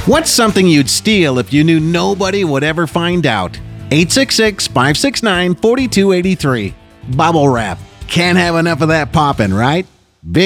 What's something you'd steal if you knew nobody would ever find out? 866-569-4283. Bubble wrap. Can't have enough of that poppin', right?